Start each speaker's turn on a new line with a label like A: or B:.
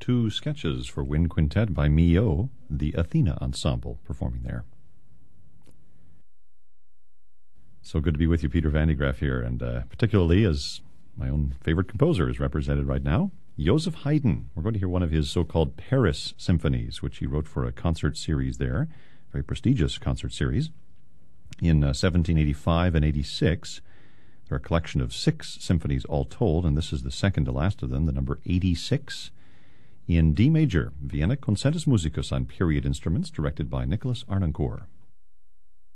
A: two sketches for wind quintet by Mio, the Athena Ensemble, performing there. So good to be with you, Peter Van de Graaff here, and particularly as my own favorite composer is represented right now, Joseph Haydn. We're going to hear one of his so-called Paris symphonies, which he wrote for a concert series there, very prestigious concert series. In 1785 and 86, there are a collection of 6 symphonies all told, and this is the second to last of them, the number 86, in D major, Vienna Concertus Musicus on period instruments, directed by Nicholas Arnoncourt.